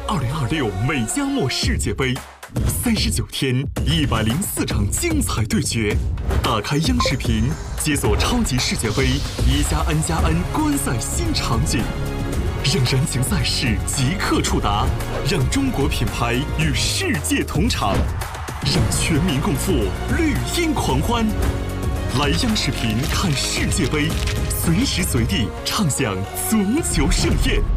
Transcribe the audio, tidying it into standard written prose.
2026美加墨世界杯，39天104场精彩对决，打开央视频，解锁超级世界杯1+N+N观赛新场景，让燃情赛事即刻触达，让中国品牌与世界同场，让全民共赴绿茵狂欢。来央视频看世界杯，随时随地畅享足球盛宴。